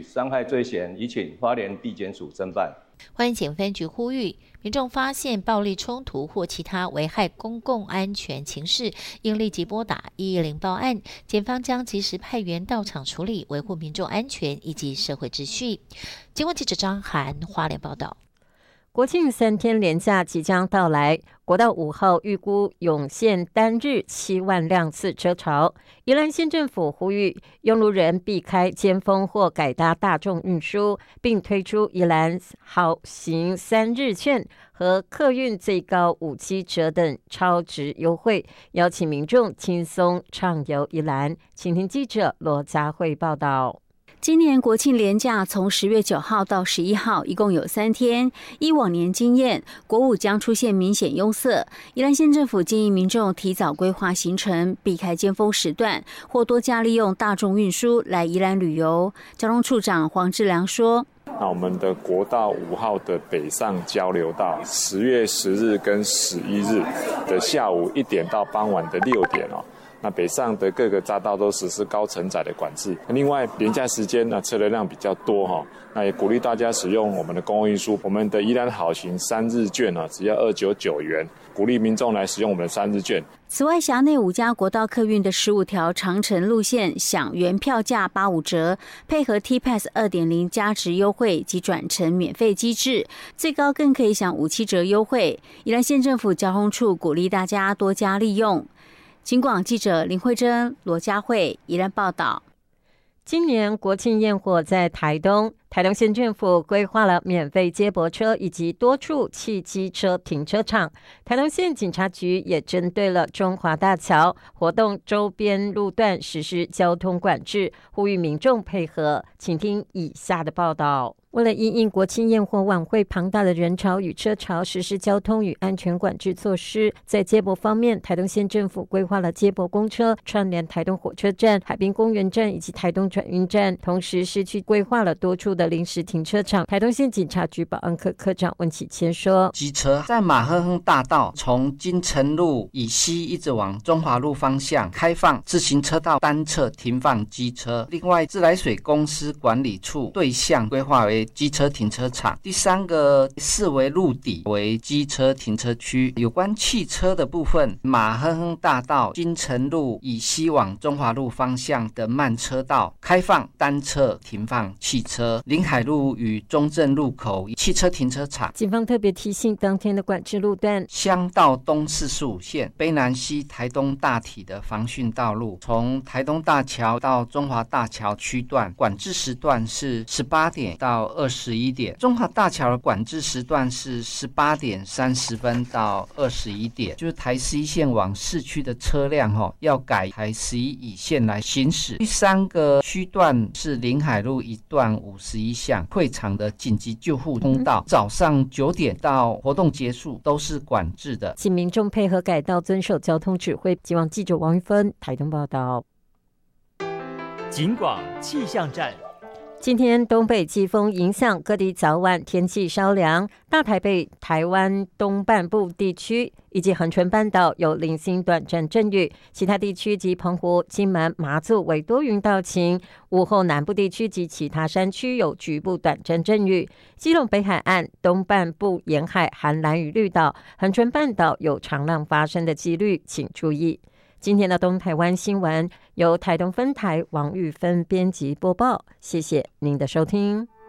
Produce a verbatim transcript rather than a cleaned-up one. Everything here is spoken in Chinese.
伤害罪嫌，已请花莲地检署侦办。 花莲警分局呼吁民众发现暴力冲突或其他危害公共安全情事，应立即拨打一一零报案，检方将及时派员到场处理，维护民众安全以及社会秩序。警广记者张涵花莲报道。 国庆三天连假即将到来，国道五号预估涌现单日七万辆次车潮。宜兰县政府呼吁用路人避开尖峰或改搭大众运输，并推出宜兰好行三日券和客运最高五七折等超值优惠，邀请民众轻松畅游宜兰。请听记者罗佳慧报道。 今年国庆连假从十月九号到十一号，一共有三天。依往年经验，国五将出现明显拥塞。宜兰县政府建议民众提早规划行程，避开尖峰时段，或多加利用大众运输来宜兰旅游。交通处长黄志良说：“ 那我们的国道五号的北上交流道，十月十日跟十一日的下午一点到傍晚的六点哦。”那北上的各个匝道都实施高承载的管制。另外，连假时间呢，车流量比较多哈，那也鼓励大家使用我们的公共运输。我们的宜兰好行三日券呢，只要二九九元，鼓励民众来使用我们的三日券。 此外，辖内五家国道客运的十五条长程路线享原票价八五折，配合 T-Pass 二点零 加值优惠及转乘免费机制，最高更可以享五七折优惠。宜兰县政府交通处鼓励大家多加利用。警广记者林慧珍、罗佳慧宜兰报道。 今年国庆焰火在台东，台东县政府规划了免费接驳车以及多处汽机车停车场。台东县警察局也针对了中华大桥活动周边路段实施交通管制，呼吁民众配合。请听以下的报道。为了因应国庆焰火晚会庞大的人潮与车潮，实施交通与安全管制措施。在接驳方面，台东县政府规划了接驳公车串联台东火车站、海滨公园站以及台东转运站，同时市区规划了多处的临时停车场。台东县警察局保安科科长温启谦说：“ 机车在马亨亨大道从金城路以西一直往中华路方向开放自行车道单侧停放机车。另外，自来水公司管理处对象规划为机车停车场。第三个四维路底为机车停车区。有关汽车的部分，马亨亨大道金城路以西往中华路方向的慢车道开放单侧停放汽车。临海路与中正路口汽车停车场。 警方特别提醒，当天的管制路段： 乡道东四十五线、卑南溪台东大体的防汛道路，从台东大桥到中华大桥区段，管制时段是十八点到二十一点；中华大桥的管制时段是十八点三十分到二十一点。就是台十一线往市区的车辆、哦、要改台十一乙线来行驶。第三个区段是临海路一段五十一巷会场的紧急救护通道，早上九点到活动结束都是管制的， 请民众配合改道，遵守交通指挥。警广记者王玉芬台东报道。 警广气象站。 今天东北季风影响各地，早晚天气稍凉。大台北、台湾东半部地区以及恒春半岛有零星短暂阵雨，其他地区及澎湖、金门、马祖为多云到晴。午后南部地区及其他山区有局部短暂阵雨。基隆北海岸东半部沿海含兰屿绿岛、恒春半岛有长浪发生的几率，请注意。今天的东台湾新闻由台东分台王玉芬编辑播报，谢谢您的收听。